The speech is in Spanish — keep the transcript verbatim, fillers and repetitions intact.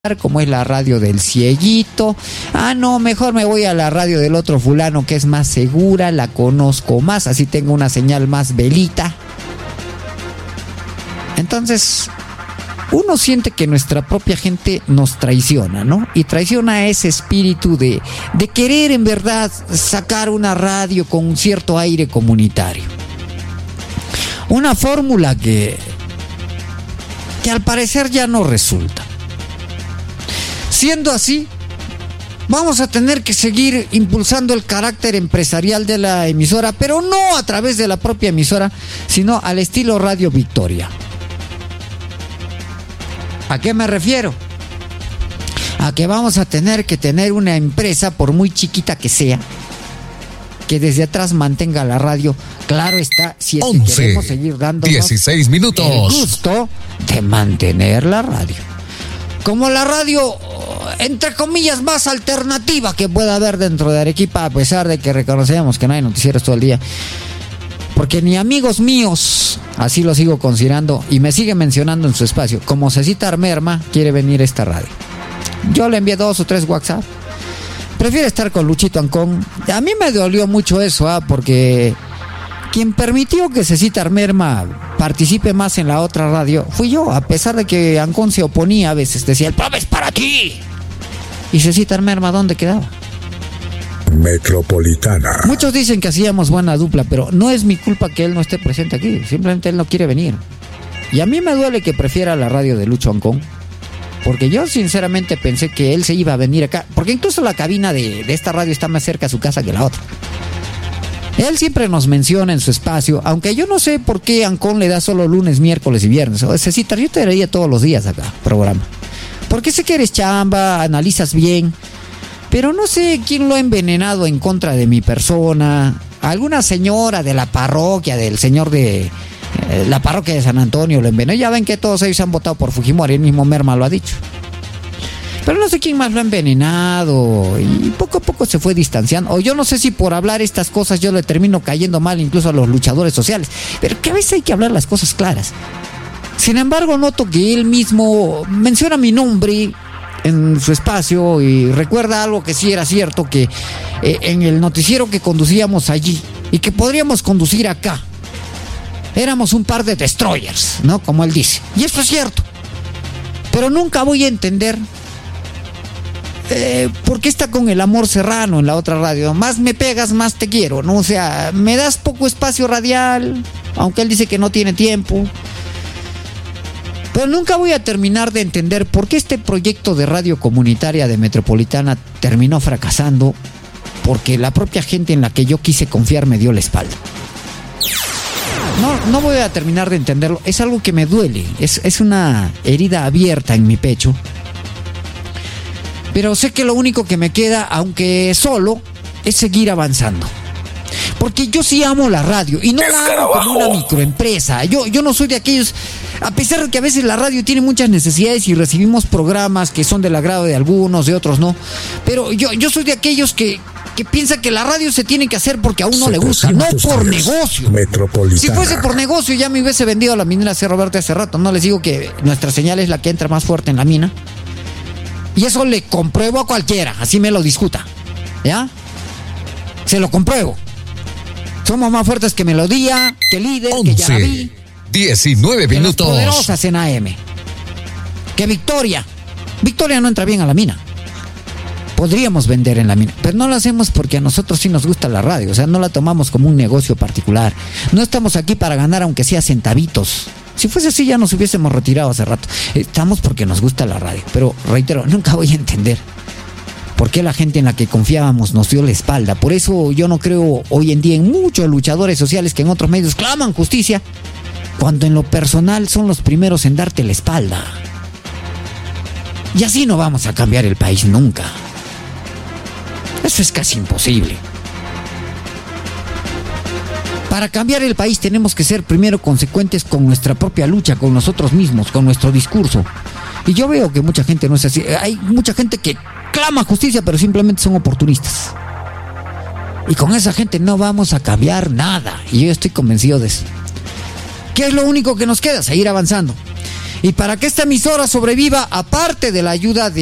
como es la radio del cieguito. Ah, no, mejor me voy a la radio del otro fulano que es más segura, la conozco más, así tengo una señal más velita. Entonces, uno siente que nuestra propia gente nos traiciona, ¿no? Y traiciona ese espíritu de, de querer en verdad sacar una radio con un cierto aire comunitario. Una fórmula que, que al parecer ya no resulta. Siendo así, vamos a tener que seguir impulsando el carácter empresarial de la emisora, pero no a través de la propia emisora, sino al estilo Radio Victoria. ¿A qué me refiero? A que vamos a tener que tener una empresa, por muy chiquita que sea, que desde atrás mantenga la radio. Claro está, si es que queremos seguir dándonos dieciséis minutos. El gusto de mantener la radio. Como la radio, entre comillas, más alternativa que pueda haber dentro de Arequipa, a pesar de que reconocemos que no hay noticieros todo el día. Porque ni amigos míos, así lo sigo considerando, y me sigue mencionando en su espacio, como Cecitar Merma, quiere venir a esta radio. Yo le envié dos o tres WhatsApp. Prefiere estar con Luchito Ancón. A mí me dolió mucho eso, ¿ah? Porque quien permitió que Cecitar Merma participe más en la otra radio fui yo, a pesar de que Ancón se oponía a veces, decía, el programa es para ti. Y Cecitar Merma, ¿dónde quedaba? Metropolitana. Muchos dicen que hacíamos buena dupla, pero no es mi culpa que él no esté presente aquí, simplemente él no quiere venir. Y a mí me duele que prefiera la radio de Lucho Ancón, porque yo sinceramente pensé que él se iba a venir acá, porque incluso la cabina de, de esta radio está más cerca a su casa que la otra. Él siempre nos menciona en su espacio, aunque yo no sé por qué Ancón le da solo lunes, miércoles y viernes. O sea, yo te daría todos los días acá, programa. Porque sé que eres chamba, analizas bien, pero no sé quién lo ha envenenado en contra de mi persona. Alguna señora de la parroquia, del señor de eh, la parroquia de San Antonio lo envenenó. Ya ven que todos ellos han votado por Fujimori, el mismo Merma lo ha dicho. Pero no sé quién más lo ha envenenado y poco a poco se fue distanciando. O yo no sé si por hablar estas cosas yo le termino cayendo mal incluso a los luchadores sociales. Pero que a veces hay que hablar las cosas claras. Sin embargo, noto que él mismo menciona mi nombre en su espacio y recuerda algo que sí era cierto, que eh, en el noticiero que conducíamos allí y que podríamos conducir acá, éramos un par de destroyers, ¿no? Como él dice. Y esto es cierto. Pero nunca voy a entender Eh, ¿por qué está con el amor serrano en la otra radio? Más me pegas, más te quiero, ¿no? O sea, me das poco espacio radial, aunque él dice que no tiene tiempo. Pero nunca voy a terminar de entender por qué este proyecto de radio comunitaria de Metropolitana terminó fracasando, porque la propia gente en la que yo quise confiar me dio la espalda. No, no voy a terminar de entenderlo, es algo que me duele, es, es una herida abierta en mi pecho. Pero sé que lo único que me queda, aunque solo, es seguir avanzando. Porque yo sí amo la radio y no la amo como una microempresa. Yo, yo no soy de aquellos, a pesar de que a veces la radio tiene muchas necesidades y recibimos programas que son del agrado de algunos, de otros no. Pero yo, yo soy de aquellos que, que piensa que la radio se tiene que hacer porque a uno le gusta, no por negocio. Si fuese por negocio ya me hubiese vendido a la minera C. Roberto hace rato. No les digo que nuestra señal es la que entra más fuerte en la mina. Y eso le compruebo a cualquiera, así me lo discuta, ¿ya? Se lo compruebo. Somos más fuertes que Melodía, que Líder, que Yaraví, diecinueve minutos. Que las poderosas en A M. Que Victoria. Victoria no entra bien a la mina. Podríamos vender en la mina, pero no lo hacemos porque a nosotros sí nos gusta la radio. O sea, no la tomamos como un negocio particular. No estamos aquí para ganar aunque sea centavitos. Si fuese así ya nos hubiésemos retirado hace rato. Estamos porque nos gusta la radio. Pero reitero, nunca voy a entender por qué la gente en la que confiábamos nos dio la espalda. Por eso yo no creo hoy en día en muchos luchadores sociales que en otros medios claman justicia, cuando en lo personal son los primeros en darte la espalda. Y así no vamos a cambiar el país nunca. Eso es casi imposible. Para cambiar el país tenemos que ser primero consecuentes con nuestra propia lucha, con nosotros mismos, con nuestro discurso. Y yo veo que mucha gente no es así. Hay mucha gente que clama justicia, pero simplemente son oportunistas. Y con esa gente no vamos a cambiar nada. Y yo estoy convencido de eso. ¿Qué es lo único que nos queda? Seguir avanzando. Y para que esta emisora sobreviva, aparte de la ayuda de